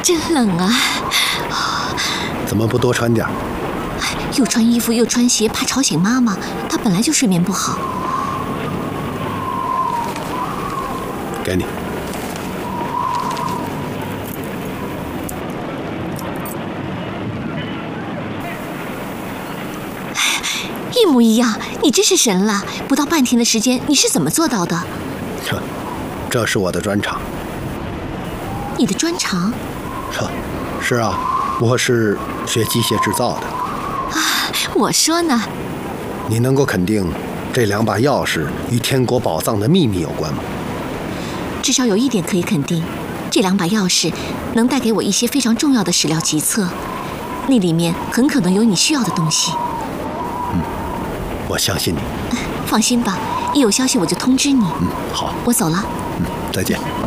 真冷啊！ 怎么不多穿点？ 又穿衣服又穿鞋，怕吵醒妈妈。她本来就睡眠不好。 给你。 一模一样，你真是神了！不到半天的时间，你是怎么做到的？ 这是我的专长。 你的专长？ 是啊，我是学机械制造的。 我说呢。 你能够肯定这2把钥匙与天国宝藏的秘密有关吗？ 至少有一点可以肯定，这2把钥匙能带给我一些非常重要的史料集册，那里面很可能有你需要的东西。 我相信你。 放心吧，一有消息我就通知你。 好， 我走了。 再见。